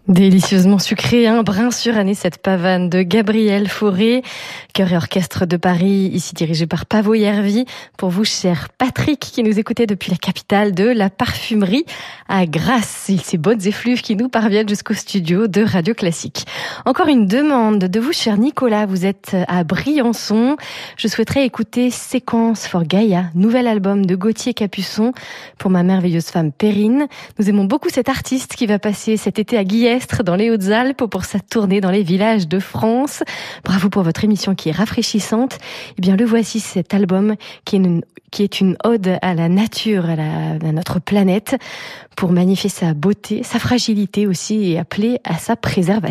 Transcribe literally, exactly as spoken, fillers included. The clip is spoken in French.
Délicieusement sucré, un brin suranné, cette pavane de Gabriel Fauré, chœur et orchestre de Paris, ici dirigé par Pavo Järvi. Pour vous, cher Patrick, qui nous écoutait depuis la capitale de la parfumerie à Grasse. Ces bonnes effluves qui nous parviennent jusqu'au studio de Radio Classique. Encore une demande de vous, cher Nicolas. Vous êtes à Briançon. Je souhaiterais écouter Séquence for Gaïa, nouvel album de Gauthier Capuçon pour ma merveilleuse femme Perrine. Nous aimons beaucoup cet artiste qui va passer cet été à Guillestre, dans les Hautes-Alpes, pour sa tournée dans les villages de France. Bravo pour votre émission qui est rafraîchissante. Eh bien, le voici, cet album qui est une, qui est une ode à la nature, à, la, à notre planète, pour magnifier sa beauté, sa fragilité aussi, et appeler à sa préservation.